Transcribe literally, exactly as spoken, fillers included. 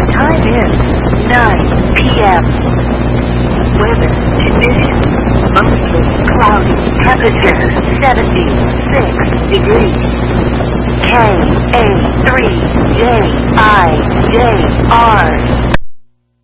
The time is nine p m Weather conditions: mostly cloudy. Temperature seventy-six degrees. K A three J I J R